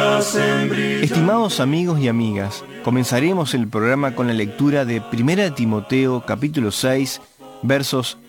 Estimados amigos y amigas, comenzaremos el programa con la lectura de 1 Timoteo capítulo 6, versos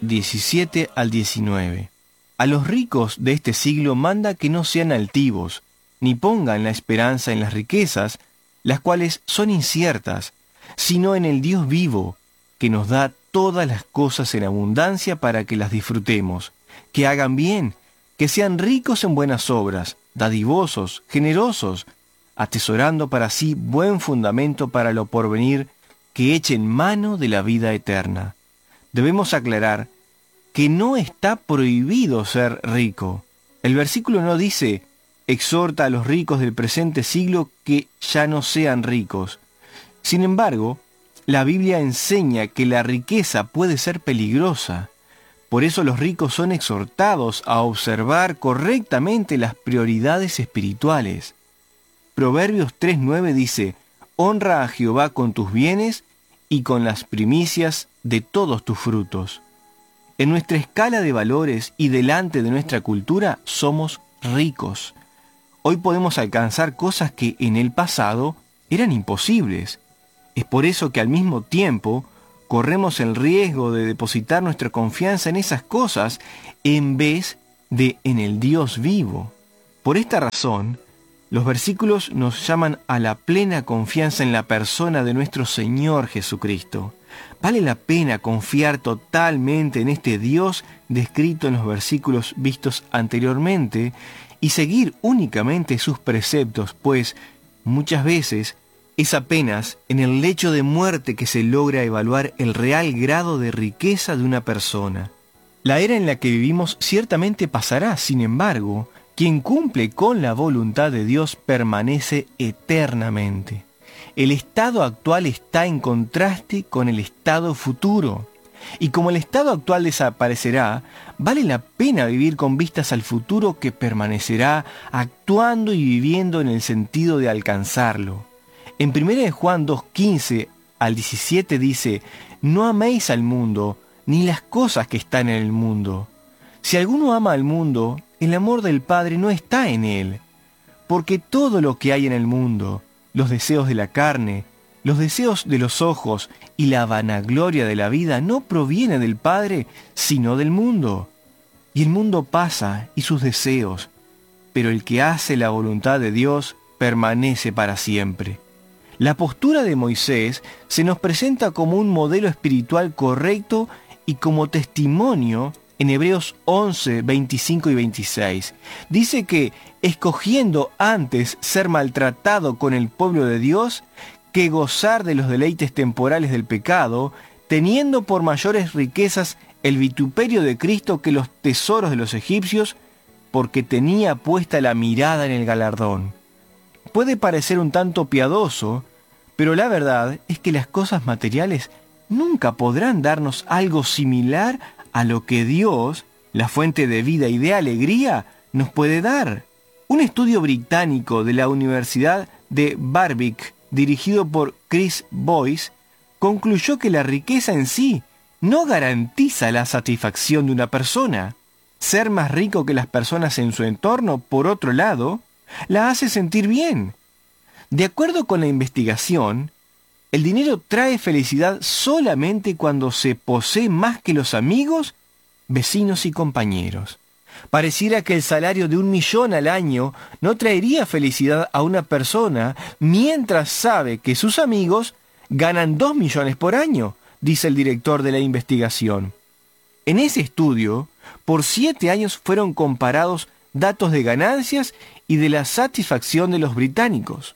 17 al 19. A los ricos de este siglo manda que no sean altivos, ni pongan la esperanza en las riquezas, las cuales son inciertas, sino en el Dios vivo, que nos da todas las cosas en abundancia para que las disfrutemos, que hagan bien, que sean ricos en buenas obras, dadivosos, generosos, atesorando para sí buen fundamento para lo porvenir, que echen mano de la vida eterna. Debemos aclarar que no está prohibido ser rico. El versículo no dice, exhorta a los ricos del presente siglo que ya no sean ricos. Sin embargo, la Biblia enseña que la riqueza puede ser peligrosa. Por eso los ricos son exhortados a observar correctamente las prioridades espirituales. Proverbios 3:9 dice, honra a Jehová con tus bienes y con las primicias de todos tus frutos. En nuestra escala de valores y delante de nuestra cultura somos ricos. Hoy podemos alcanzar cosas que en el pasado eran imposibles. Es por eso que al mismo tiempo corremos el riesgo de depositar nuestra confianza en esas cosas en vez de en el Dios vivo. Por esta razón, los versículos nos llaman a la plena confianza en la persona de nuestro Señor Jesucristo. Vale la pena confiar totalmente en este Dios descrito en los versículos vistos anteriormente y seguir únicamente sus preceptos, pues muchas veces es apenas en el lecho de muerte que se logra evaluar el real grado de riqueza de una persona. La era en la que vivimos ciertamente pasará, sin embargo, quien cumple con la voluntad de Dios permanece eternamente. El estado actual está en contraste con el estado futuro. Y como el estado actual desaparecerá, vale la pena vivir con vistas al futuro que permanecerá actuando y viviendo en el sentido de alcanzarlo. En 1 Juan 2:15 al 17 dice, no améis al mundo, ni las cosas que están en el mundo. Si alguno ama al mundo, el amor del Padre no está en él. Porque todo lo que hay en el mundo, los deseos de la carne, los deseos de los ojos y la vanagloria de la vida no proviene del Padre, sino del mundo. Y el mundo pasa y sus deseos, pero el que hace la voluntad de Dios permanece para siempre. La postura de Moisés se nos presenta como un modelo espiritual correcto y como testimonio en Hebreos 11, 25 y 26. Dice que, escogiendo antes ser maltratado con el pueblo de Dios, que gozar de los deleites temporales del pecado, teniendo por mayores riquezas el vituperio de Cristo que los tesoros de los egipcios, porque tenía puesta la mirada en el galardón. Puede parecer un tanto piadoso, pero la verdad es que las cosas materiales nunca podrán darnos algo similar a lo que Dios, la fuente de vida y de alegría, nos puede dar. Un estudio británico de la Universidad de Warwick, dirigido por Chris Boyce, concluyó que la riqueza en sí no garantiza la satisfacción de una persona. Ser más rico que las personas en su entorno, por otro lado, la hace sentir bien. De acuerdo con la investigación, el dinero trae felicidad solamente cuando se posee más que los amigos, vecinos y compañeros. Pareciera que el salario de 1 millón al año no traería felicidad a una persona mientras sabe que sus amigos ganan 2 millones por año, dice el director de la investigación. En ese estudio, por 7 años fueron comparados datos de ganancias y de la satisfacción de los británicos.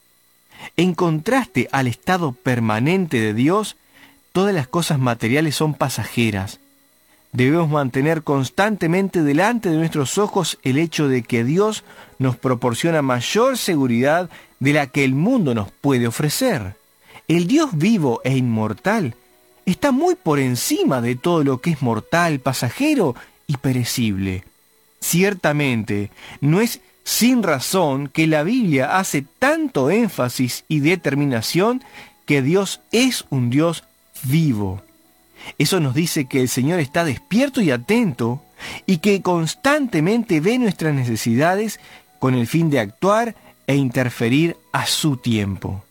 En contraste al estado permanente de Dios, todas las cosas materiales son pasajeras. Debemos mantener constantemente delante de nuestros ojos el hecho de que Dios nos proporciona mayor seguridad de la que el mundo nos puede ofrecer. El Dios vivo e inmortal está muy por encima de todo lo que es mortal, pasajero y perecible. Ciertamente, no es sin razón que la Biblia hace tanto énfasis y determinación que Dios es un Dios vivo. Eso nos dice que el Señor está despierto y atento y que constantemente ve nuestras necesidades con el fin de actuar e interferir a su tiempo.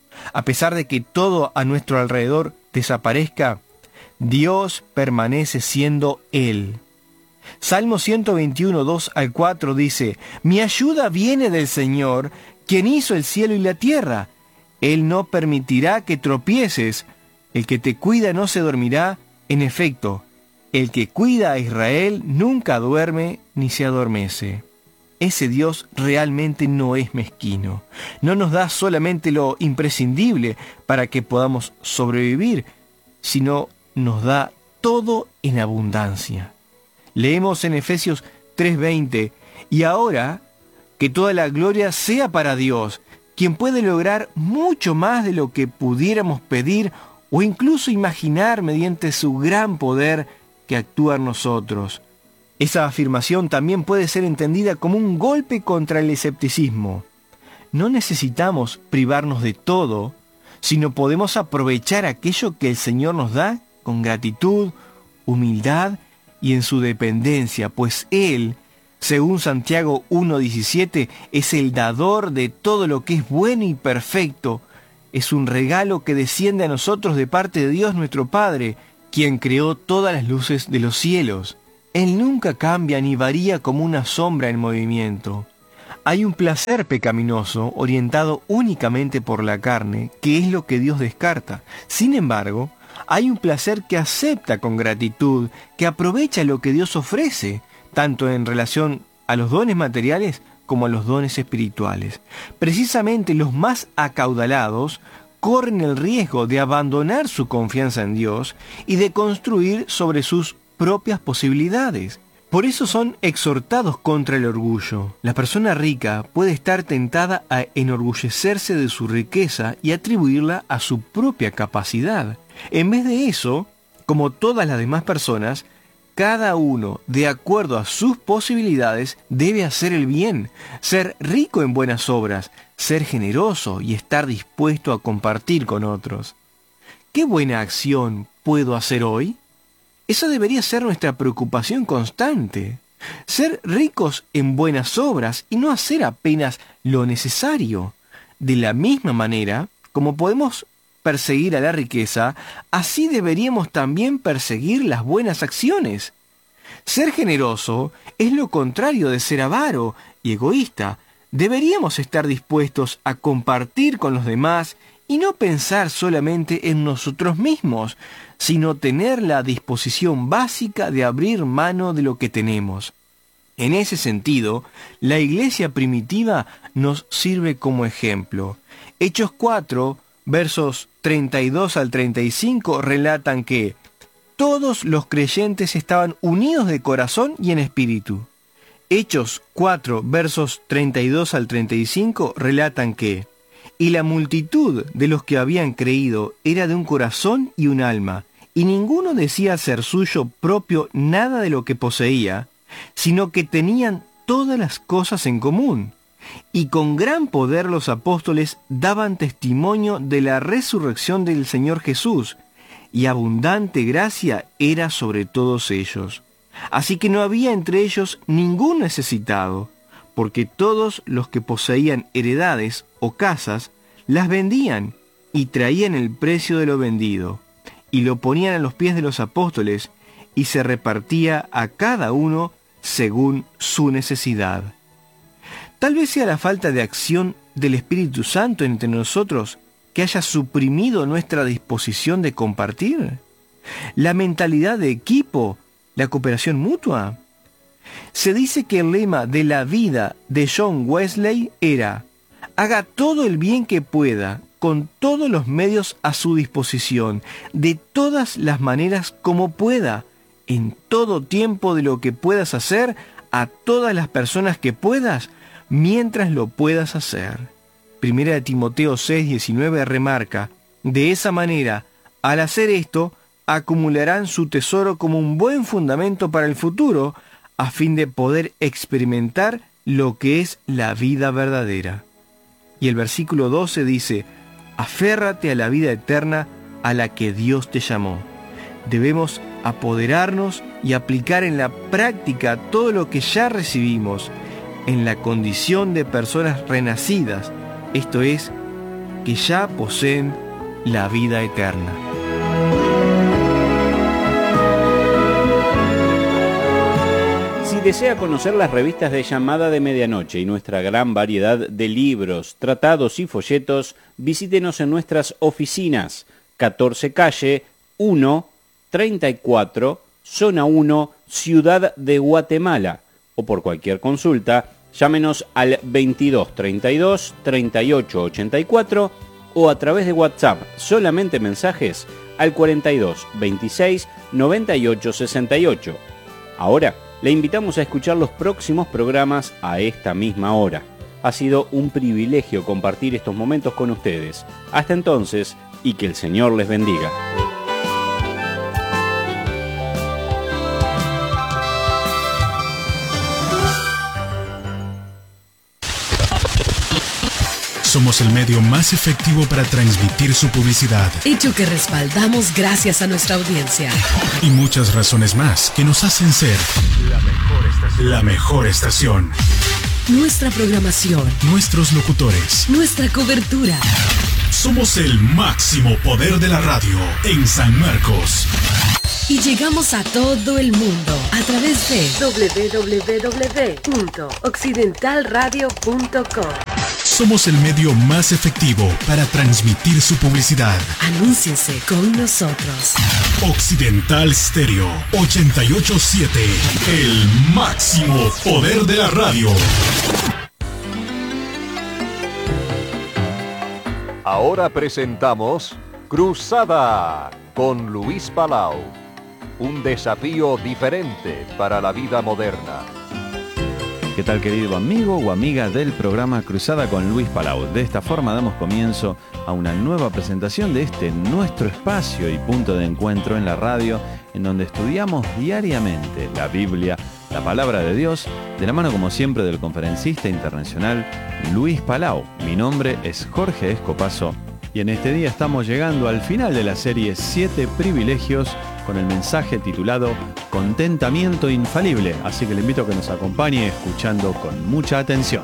A pesar de que todo a nuestro alrededor desaparezca, Dios permanece siendo Él. Salmo 121, 2 al 4 dice: Mi ayuda viene del Señor, quien hizo el cielo y la tierra. Él no permitirá que tropieces. El que te cuida no se dormirá. En efecto, el que cuida a Israel nunca duerme ni se adormece. Ese Dios realmente no es mezquino. No nos da solamente lo imprescindible para que podamos sobrevivir, sino nos da todo en abundancia. Leemos en Efesios 3:20, y ahora que toda la gloria sea para Dios, quien puede lograr mucho más de lo que pudiéramos pedir o incluso imaginar mediante su gran poder que actúa en nosotros. Esa afirmación también puede ser entendida como un golpe contra el escepticismo. No necesitamos privarnos de todo, sino podemos aprovechar aquello que el Señor nos da con gratitud, humildad y en su dependencia, pues Él, según Santiago 1:17, es el dador de todo lo que es bueno y perfecto. Es un regalo que desciende a nosotros de parte de Dios nuestro Padre, quien creó todas las luces de los cielos. Él nunca cambia ni varía como una sombra en movimiento. Hay un placer pecaminoso orientado únicamente por la carne, que es lo que Dios descarta. Sin embargo, hay un placer que acepta con gratitud, que aprovecha lo que Dios ofrece, tanto en relación a los dones materiales como a los dones espirituales. Precisamente los más acaudalados corren el riesgo de abandonar su confianza en Dios y de construir sobre sus propias posibilidades. Por eso son exhortados contra el orgullo. La persona rica puede estar tentada a enorgullecerse de su riqueza y atribuirla a su propia capacidad. En vez de eso, como todas las demás personas, cada uno, de acuerdo a sus posibilidades, debe hacer el bien, ser rico en buenas obras, ser generoso y estar dispuesto a compartir con otros. ¿Qué buena acción puedo hacer hoy? Esa debería ser nuestra preocupación constante. Ser ricos en buenas obras y no hacer apenas lo necesario. De la misma manera, como podemos perseguir a la riqueza, así deberíamos también perseguir las buenas acciones. Ser generoso es lo contrario de ser avaro y egoísta. Deberíamos estar dispuestos a compartir con los demás y no pensar solamente en nosotros mismos, sino tener la disposición básica de abrir mano de lo que tenemos. En ese sentido, la iglesia primitiva nos sirve como ejemplo. Hechos 4, versos 32 al 35 relatan que todos los creyentes estaban unidos de corazón y en espíritu. Hechos 4, versos 32 al 35 relatan que y la multitud de los que habían creído era de un corazón y un alma, y ninguno decía ser suyo propio nada de lo que poseía, sino que tenían todas las cosas en común. Y con gran poder los apóstoles daban testimonio de la resurrección del Señor Jesús, y abundante gracia era sobre todos ellos. Así que no había entre ellos ningún necesitado, porque todos los que poseían heredades o casas las vendían y traían el precio de lo vendido, y lo ponían a los pies de los apóstoles, y se repartía a cada uno según su necesidad. Tal vez sea la falta de acción del Espíritu Santo entre nosotros que haya suprimido nuestra disposición de compartir. La mentalidad de equipo, la cooperación mutua. Se dice que el lema de la vida de John Wesley era: haga todo el bien que pueda, con todos los medios a su disposición, de todas las maneras como pueda, en todo tiempo de lo que puedas hacer, a todas las personas que puedas, mientras lo puedas hacer. Primera de Timoteo 6:19 remarca: de esa manera, al hacer esto, acumularán su tesoro como un buen fundamento para el futuro, a fin de poder experimentar lo que es la vida verdadera. Y el versículo 12 dice: aférrate a la vida eterna a la que Dios te llamó. Debemos apoderarnos y aplicar en la práctica todo lo que ya recibimos. en la condición de personas renacidas, esto es, que ya poseen la vida eterna. Si desea conocer las revistas de Llamada de Medianoche y nuestra gran variedad de libros, tratados y folletos, visítenos en nuestras oficinas, 14 Calle 1, 34, Zona 1, Ciudad de Guatemala, o por cualquier consulta, llámenos al 22 32 38 84 o a través de WhatsApp, solamente mensajes, al 42 26 98 68. Ahora, le invitamos a escuchar los próximos programas a esta misma hora. Ha sido un privilegio compartir estos momentos con ustedes. Hasta entonces, y que el Señor les bendiga. Somos el medio más efectivo para transmitir su publicidad. Hecho que respaldamos gracias a nuestra audiencia. Y muchas razones más que nos hacen ser la mejor estación. Nuestra programación. Nuestros locutores. Nuestra cobertura. Somos el máximo poder de la radio en San Marcos. Y llegamos a todo el mundo a través de www.occidentalradio.com. Somos el medio más efectivo para transmitir su publicidad. Anúnciese con nosotros. Occidental Stereo 887, el máximo poder de la radio. Ahora presentamos Cruzada con Luis Palau. Un desafío diferente para la vida moderna. ¿Qué tal, querido amigo o amiga del programa Cruzada con Luis Palau? De esta forma damos comienzo a una nueva presentación de este nuestro espacio y punto de encuentro en la radio, en donde estudiamos diariamente la Biblia, la palabra de Dios, de la mano como siempre del conferencista internacional Luis Palau. Mi nombre es Jorge Escopazo y en este día estamos llegando al final de la serie 7 privilegios con el mensaje titulado Contentamiento Infalible, así que le invito a que nos acompañe escuchando con mucha atención.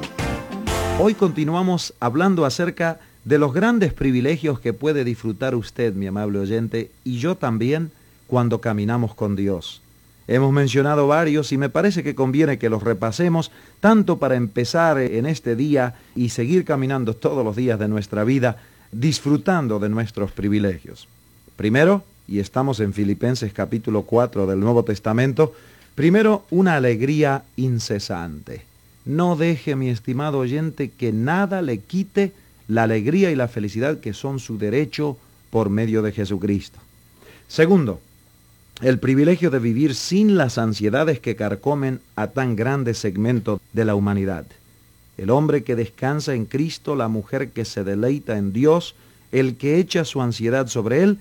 Hoy continuamos hablando acerca de los grandes privilegios que puede disfrutar usted, mi amable oyente, y yo también cuando caminamos con Dios. Hemos mencionado varios y me parece que conviene que los repasemos, tanto para empezar en este día y seguir caminando todos los días de nuestra vida, disfrutando de nuestros privilegios. Primero, y estamos en Filipenses capítulo 4 del Nuevo Testamento, primero, una alegría incesante. No deje, mi estimado oyente, que nada le quite la alegría y la felicidad que son su derecho por medio de Jesucristo. Segundo, el privilegio de vivir sin las ansiedades que carcomen a tan grande segmento de la humanidad. El hombre que descansa en Cristo, la mujer que se deleita en Dios, el que echa su ansiedad sobre Él,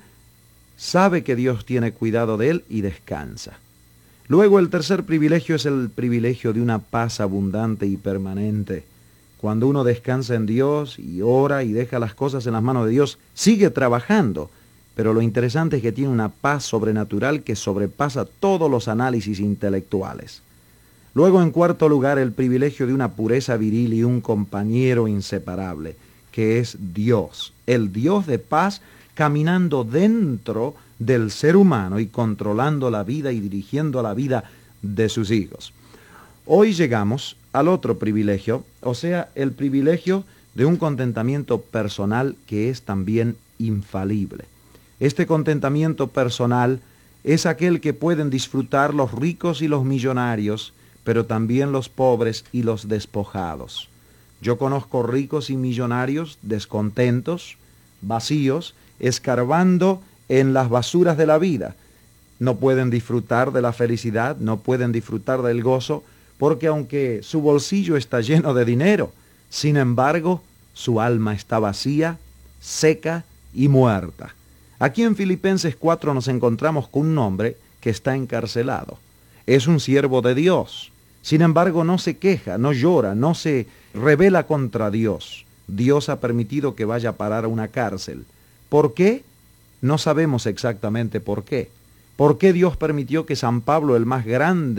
sabe que Dios tiene cuidado de él y descansa. Luego, el tercer privilegio es el privilegio de una paz abundante y permanente. Cuando uno descansa en Dios y ora y deja las cosas en las manos de Dios, sigue trabajando, pero lo interesante es que tiene una paz sobrenatural que sobrepasa todos los análisis intelectuales. Luego, en cuarto lugar, el privilegio de una pureza viril y un compañero inseparable, que es Dios, el Dios de paz, caminando dentro del ser humano y controlando la vida y dirigiendo la vida de sus hijos. Hoy llegamos al otro privilegio, o sea, el privilegio de un contentamiento personal que es también infalible. Este contentamiento personal es aquel que pueden disfrutar los ricos y los millonarios, pero también los pobres y los despojados. Yo conozco ricos y millonarios descontentos, vacíos, escarbando en las basuras de la vida. No pueden disfrutar de la felicidad, no pueden disfrutar del gozo, porque aunque su bolsillo está lleno de dinero, sin embargo, su alma está vacía, seca y muerta. Aquí en Filipenses 4 nos encontramos con un hombre que está encarcelado. Es un siervo de Dios. Sin embargo, no se queja, no llora, no se rebela contra Dios. Dios ha permitido que vaya a parar a una cárcel. ¿Por qué? No sabemos exactamente por qué. ¿Por qué Dios permitió que San Pablo, el más grande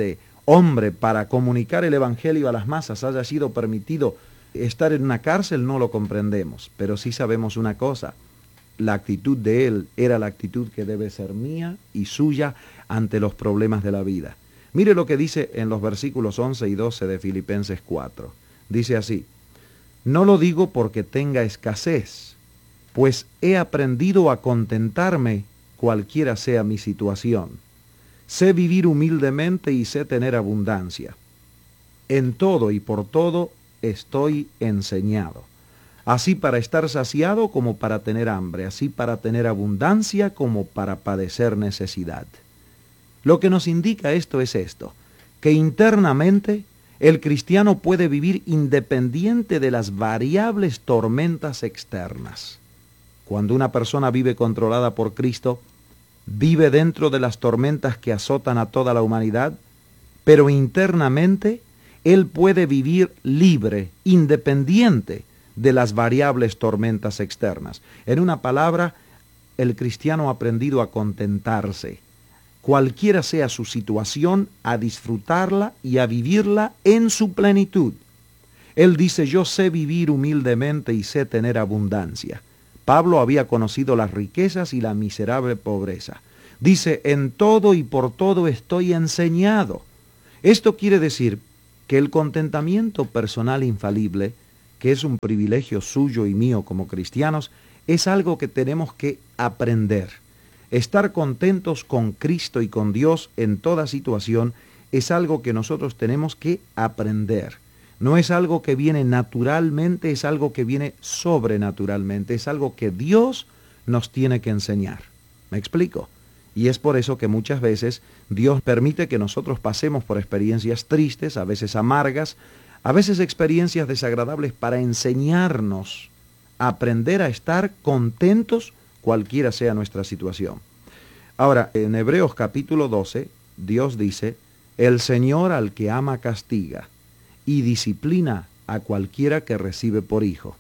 hombre para comunicar el Evangelio a las masas haya sido permitido estar en una cárcel, no lo comprendemos, pero sí sabemos una cosa: la actitud de él era la actitud que debe ser mía y suya ante los problemas de la vida. Mire lo que dice en los versículos 11 y 12 de Filipenses 4. Dice así: no lo digo porque tenga escasez, pues he aprendido a contentarme cualquiera sea mi situación. Sé vivir humildemente y sé tener abundancia. En todo y por todo estoy enseñado, así para estar saciado como para tener hambre, así para tener abundancia como para padecer necesidad. Lo que nos indica esto es esto, que internamente el cristiano puede vivir independiente de las variables tormentas externas. Cuando una persona vive controlada por Cristo, vive dentro de las tormentas que azotan a toda la humanidad, pero internamente él puede vivir libre, independiente de las variables tormentas externas. En una palabra, el cristiano ha aprendido a contentarse, cualquiera sea su situación, a disfrutarla y a vivirla en su plenitud. Él dice: yo sé vivir humildemente y sé tener abundancia. Pablo había conocido las riquezas y la miserable pobreza. Dice: en todo y por todo estoy enseñado. Esto quiere decir que el contentamiento personal infalible, que es un privilegio suyo y mío como cristianos, es algo que tenemos que aprender. Estar contentos con Cristo y con Dios en toda situación es algo que nosotros tenemos que aprender. No es algo que viene naturalmente, es algo que viene sobrenaturalmente, es algo que Dios nos tiene que enseñar. ¿Me explico? Y es por eso que muchas veces Dios permite que nosotros pasemos por experiencias tristes, a veces amargas, a veces experiencias desagradables, para enseñarnos a aprender a estar contentos cualquiera sea nuestra situación. Ahora, en Hebreos capítulo 12, Dios dice: el Señor al que ama castiga y disciplina a cualquiera que recibe por hijo.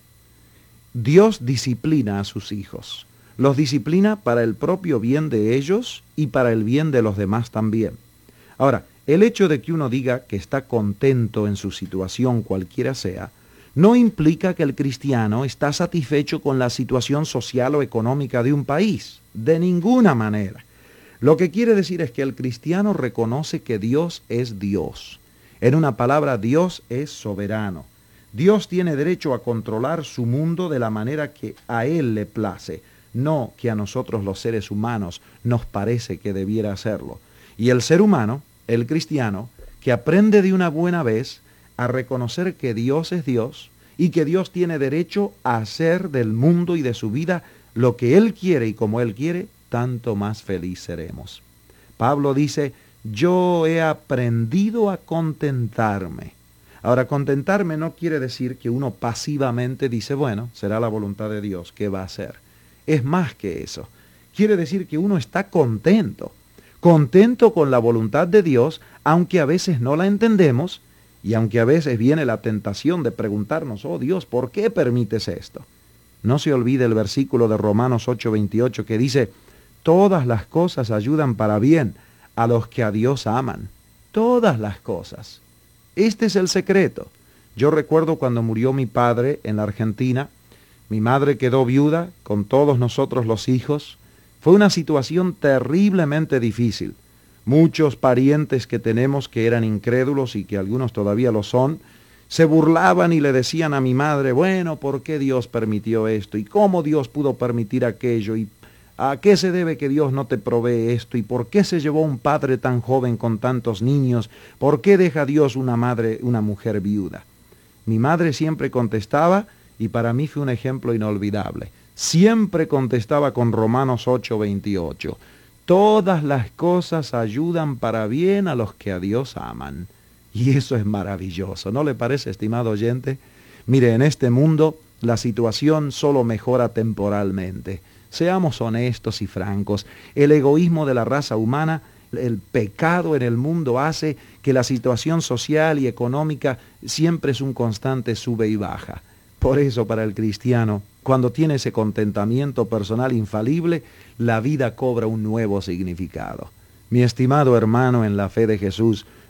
Dios disciplina a sus hijos. Los disciplina para el propio bien de ellos y para el bien de los demás también. Ahora, el hecho de que uno diga que está contento en su situación cualquiera sea, no implica que el cristiano está satisfecho con la situación social o económica de un país. De ninguna manera. Lo que quiere decir es que el cristiano reconoce que Dios es Dios. En una palabra, Dios es soberano. Dios tiene derecho a controlar su mundo de la manera que a Él le place, no que a nosotros los seres humanos nos parece que debiera hacerlo. Y el ser humano, el cristiano, que aprende de una buena vez a reconocer que Dios es Dios y que Dios tiene derecho a hacer del mundo y de su vida lo que Él quiere y como Él quiere, tanto más feliz seremos. Pablo dice: yo he aprendido a contentarme. Ahora, contentarme no quiere decir que uno pasivamente dice: bueno, será la voluntad de Dios, ¿qué va a hacer? Es más que eso. Quiere decir que uno está contento con la voluntad de Dios, aunque a veces no la entendemos, y aunque a veces viene la tentación de preguntarnos: oh Dios, ¿por qué permites esto? No se olvide el versículo de Romanos 8:28 que dice: todas las cosas ayudan para bien a los que a Dios aman. Todas las cosas. Este es el secreto. Yo recuerdo cuando murió mi padre en la Argentina, mi madre quedó viuda con todos nosotros los hijos. Fue una situación terriblemente difícil. Muchos parientes que tenemos que eran incrédulos y que algunos todavía lo son, se burlaban y le decían a mi madre: bueno, ¿por qué Dios permitió esto? ¿Y cómo Dios pudo permitir aquello? ¿Y a qué se debe que Dios no te provee esto? ¿Y por qué se llevó un padre tan joven con tantos niños? ¿Por qué deja Dios una mujer viuda? Mi madre siempre contestaba, y para mí fue un ejemplo inolvidable. Siempre contestaba con Romanos 8:28. Todas las cosas ayudan para bien a los que a Dios aman. Y eso es maravilloso, ¿no le parece, estimado oyente? Mire, en este mundo la situación solo mejora temporalmente. Seamos honestos y francos. El egoísmo de la raza humana, el pecado en el mundo hace que la situación social y económica siempre es un constante sube y baja. Por eso, para el cristiano, cuando tiene ese contentamiento personal infalible, la vida cobra un nuevo significado. Mi estimado hermano en la fe de Jesús,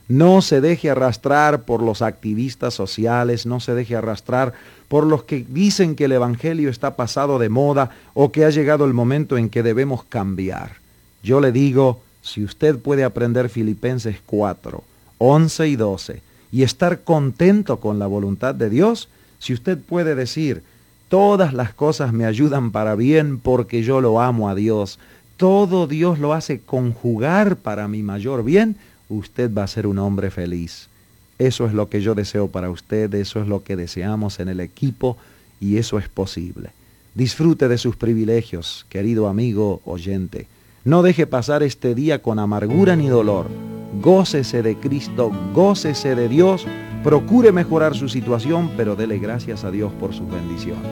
No se deje arrastrar por los activistas sociales, no se deje arrastrar por los que dicen que el Evangelio está pasado de moda o que ha llegado el momento en que debemos cambiar. Yo le digo, si usted puede aprender Filipenses 4, 11 y 12 y estar contento con la voluntad de Dios, si usted puede decir, todas las cosas me ayudan para bien porque yo lo amo a Dios, todo Dios lo hace conjugar para mi mayor bien, usted va a ser un hombre feliz. Eso es lo que yo deseo para usted, eso es lo que deseamos en el equipo y eso es posible. Disfrute de sus privilegios, querido amigo oyente. No deje pasar este día con amargura ni dolor. Gócese de Cristo, gócese de Dios, procure mejorar su situación, pero dele gracias a Dios por sus bendiciones.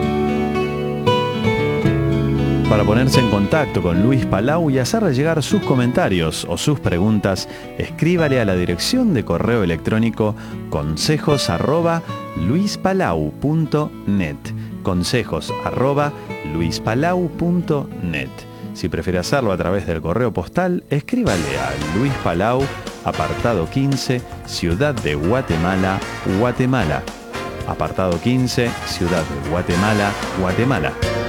Para ponerse en contacto con Luis Palau y hacerle llegar sus comentarios o sus preguntas, escríbale a la dirección de correo electrónico consejos@luispalau.net. consejos@luispalau.net. Si prefiere hacerlo a través del correo postal, escríbale a Luis Palau, apartado 15, Ciudad de Guatemala, Guatemala. Apartado 15, Ciudad de Guatemala, Guatemala.